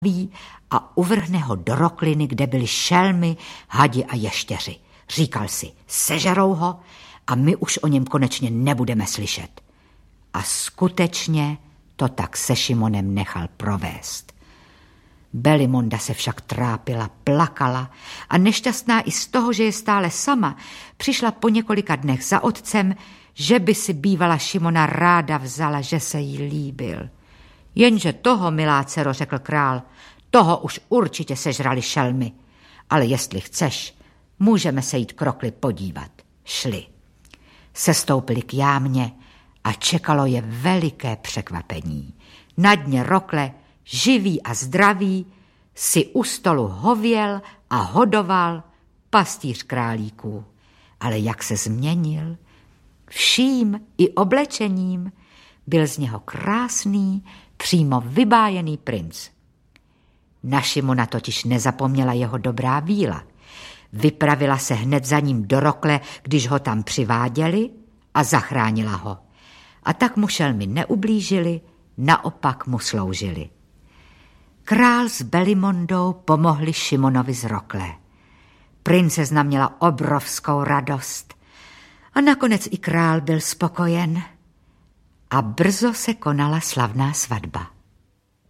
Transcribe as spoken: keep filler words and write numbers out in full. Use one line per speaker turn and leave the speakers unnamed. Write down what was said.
a uvrhne ho do rokliny, kde byly šelmy, hadi a ještěři. Říkal si, sežerou ho a my už o něm konečně nebudeme slyšet. A skutečně to tak se Šimonem nechal provést. Belimonda se však trápila, plakala a nešťastná i z toho, že je stále sama, přišla po několika dnech za otcem, že by si bývala Šimona ráda vzala, že se jí líbil. Jenže toho, milá dcero, řekl král, toho už určitě sežrali šelmy, ale jestli chceš, můžeme se jít k rokli podívat. Šli. Sestoupili k jámě a čekalo je veliké překvapení. Na dně rokle, živý a zdravý, si u stolu hověl a hodoval pastýř králíků. Ale jak se změnil, vším i oblečením byl z něho krásný, přímo vybájený princ. Na Šimona totiž nezapomněla jeho dobrá víla. Vypravila se hned za ním do rokle, když ho tam přiváděli, a zachránila ho. A tak mu šelmy neublížili, naopak mu sloužili. Král s Belimondou pomohli Šimonovi z rokle. Princezna měla obrovskou radost a nakonec i král byl spokojen a brzo se konala slavná svatba.